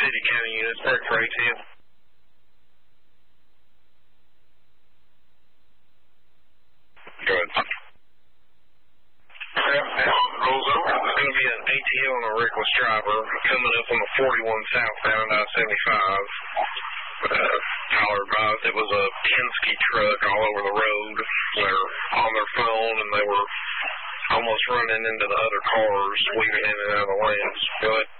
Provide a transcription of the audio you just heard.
City County units, break for ATM. Good. Rolls over. There's going to be an ATO on a reckless driver coming up on the 41 southbound I-75. Tyler advised it was a Penske truck all over the road. They're on their phone and they were almost running into the other cars, weaving in and out of the lanes. Go ahead.